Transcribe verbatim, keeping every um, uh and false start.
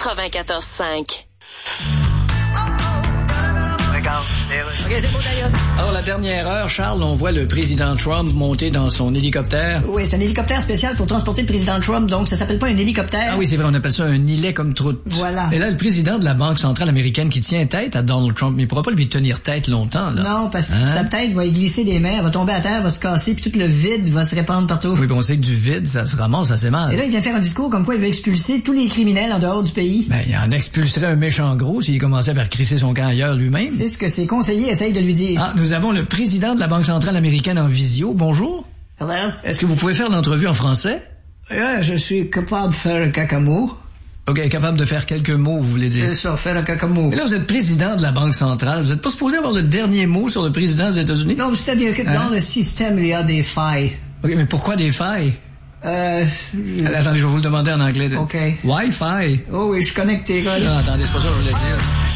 quatre-vingt-quatorze cinq. OK, c'est beau d'ailleurs. Alors, la dernière heure, Charles, on voit le président Trump monter dans son hélicoptère. Oui, c'est un hélicoptère spécial pour transporter le président Trump, donc ça s'appelle pas un hélicoptère. Ah oui, c'est vrai, on appelle ça un îlet comme troute. Voilà. Et là, le président de la Banque centrale américaine qui tient tête à Donald Trump, mais il pourra pas lui tenir tête longtemps, là. Non, parce que hein? sa tête va y glisser des mains, elle va tomber à terre, va se casser, puis tout le vide va se répandre partout. Oui, bon, on sait que du vide, ça se ramasse assez mal. Et là, il vient faire un discours comme quoi il veut expulser tous les criminels en dehors du pays. Ben, il en expulserait un méchant gros s'il commençait par crisser son camp ailleurs lui-même. C'est ce que ses conseillers essayent de lui dire. Ah, nous avons le président de la Banque centrale américaine en visio. Bonjour. Hello? Est-ce que vous pouvez faire l'entrevue en français? Ouais, je suis capable de faire un cacamou. OK, capable de faire quelques mots, vous voulez dire? C'est ça, faire un cacamou. Mais là, vous êtes président de la Banque centrale. Vous n'êtes pas supposé avoir le dernier mot sur le président des États-Unis? Non, c'est-à-dire que hein? Dans le système, il y a des failles. OK, mais pourquoi des failles? Euh... Je... Attendez, je vais vous le demander en anglais. De... OK. Wi-Fi. Oh oui, je suis connecté, quoi. Non, attendez, c'est pas ça que je voulais dire.